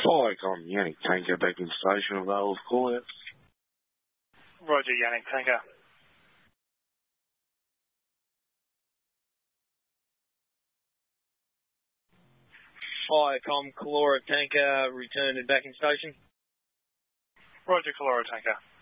Firecom, Yannick Tanker back in station available for call-outs. Roger, Yannick Tanker. Firecom, Calora Tanker, returning back in station. Roger, Calora Tanker.